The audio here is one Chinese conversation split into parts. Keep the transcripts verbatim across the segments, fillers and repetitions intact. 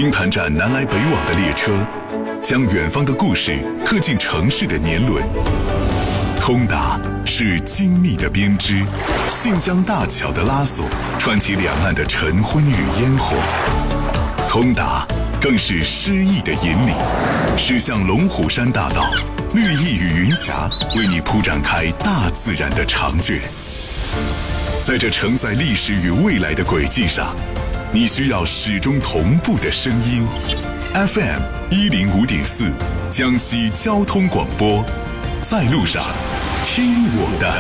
平潭站南来北往的列车，将远方的故事刻进城市的年轮。通达是精密的编织，信江大桥的拉索，串起两岸的晨昏与烟火。通达更是诗意的引领，驶向龙虎山大道，绿意与云霞为你铺展开大自然的长卷。在这承载历史与未来的轨迹上，你需要始终同步的声音。F M 一零五点四，江西交通广播，在路上听我的。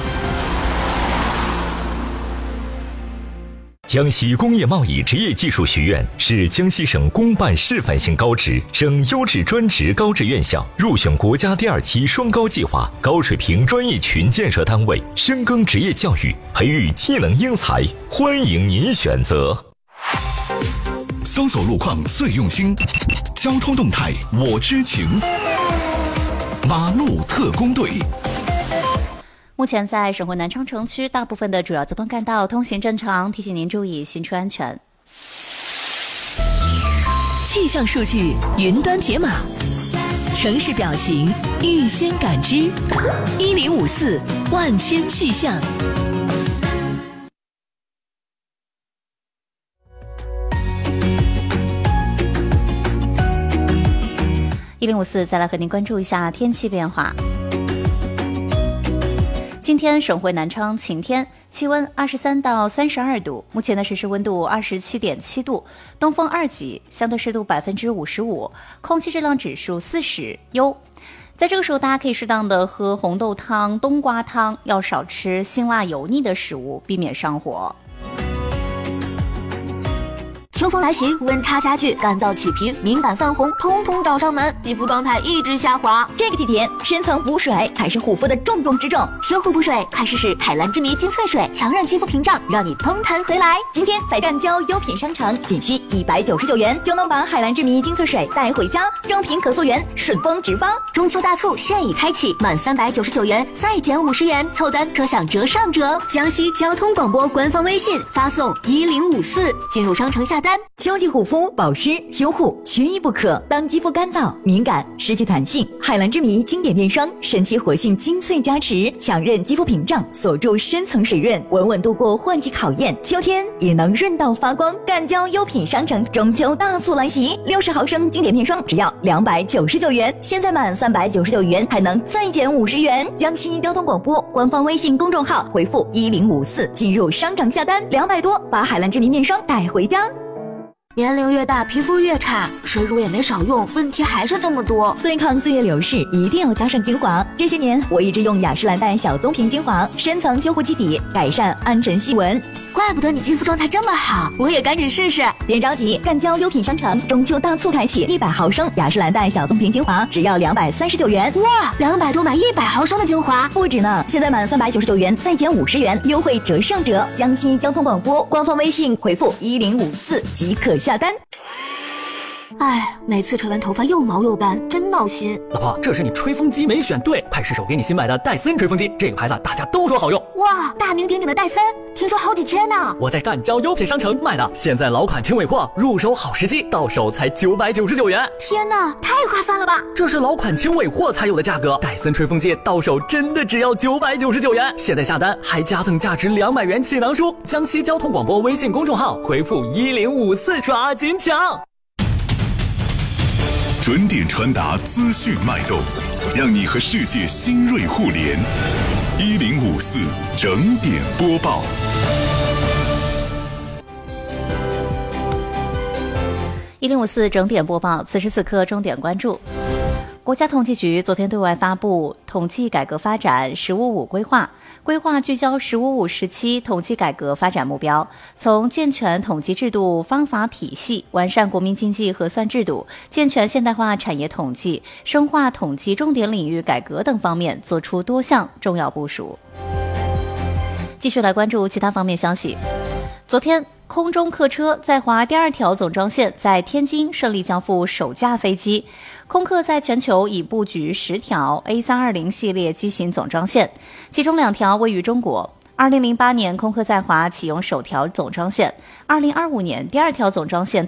江西工业贸易职业技术学院是江西省公办示范性高职、省优质专职高职院校，入选国家第二期双高计划高水平专业群建设单位，深耕职业教育，培育技能英才，欢迎您选择。 搜索路况最用心，交通动态我知情。马路特工队。 目前在省会南昌城区大部分的主要交通干道通行正常，提醒您注意行车安全。 气象数据云端解码，城市表情预先感知，一零五四万千气象。 一零五四再来和您关注一下天气变化。今天省会南昌晴天，气温二十三到三十二度，目前的实时温度二十七点七度，东风二级，相对湿度百分之五十五，空气质量指数四十，优。在这个时候，大家可以适当的喝红豆汤、冬瓜汤，要少吃辛辣油腻的食物，避免上火。 秋风来袭，温差加剧，干燥起皮、敏感泛红，通通找上门，肌肤状态一直下滑。 这个季节，深层补水才是护肤的重中之重。 修护补水，快试试海蓝之谜精粹水，强韧肌肤屏障，让你嘭弹回来。 今天在赣胶优品商城，仅需一百九十九元就能把海蓝之谜精粹水带回家，正品可溯源，顺丰直发。 中秋大促现已开启，满三百九十九元再减五十元，凑单可享折上折。江西交通广播官方微信发送一零五四，进入商城下单。 秋季护肤、保湿、修护缺一不可。当肌肤干燥、敏感、失去弹性，海蓝之谜经典面霜神奇活性精粹加持，强韧肌肤屏障，锁住深层水润，稳稳度过换季考验，秋天也能润到发光。赣胶优品商城中秋大促来袭，六十毫升经典面霜只要两百九十九元，现在满三百九十九元还能再减五十元。江西交通广播官方微信公众号回复一零五四进入商城下单，两百多把海蓝之谜面霜带回家。 年龄越大，皮肤越差，水乳也没少用，问题还是这么多。 对抗岁月流逝，一定要加上精华。这些年，我一直用雅诗兰黛小棕瓶精华，深层修护基底，改善暗沉细纹。 怪不得你肌肤状态这么好，我也赶紧试试。 别着急，赣胶优品商城中秋大促开启，一百毫升雅诗兰黛小棕瓶精华只要两百三十九元。 哇，两百多买一百毫升的精华， 不止呢！现在满三百九十九元再减五十元，优惠折上折。江西交通广播官方微信回复一零五四即可下单。 哎，每次吹完头发又毛又干，真闹心。 老婆，这是你吹风机没选对，快试手给你新买的戴森吹风机，这个牌子大家都说好用。 哇，大名鼎鼎的戴森，听说好几千呢。 我在赣胶优品商城买的，现在老款轻尾货，入手好时机，到手才九百九十九元。 天哪，太划算了吧！ 这是老款轻尾货才有的价格，戴森吹风机到手真的只要九百九十九元。现在下单还加赠价值两百元气囊书。江西交通广播微信公众号回复一零五四抓紧抢。 准点传达资讯脉动，让你和世界新锐互联。一零五四整点播报。 一零五四整点播报，此时此刻重点关注。国家统计局昨天对外发布《统计改革发展“十五五”规划》，规划聚焦“十五五”时期统计改革发展目标，从健全统计制度方法体系、完善国民经济核算制度、健全现代化产业统计、深化统计重点领域改革等方面作出多项重要部署。继续来关注其他方面消息。昨天，空中客车在华第二条总装线在天津顺利交付首架飞机。空客在全球已布局十条 A 三二零 系列机型总装线，其中两条位于中国。二零零八年，空客在华启用首条总装线，二零二五年第二条总装线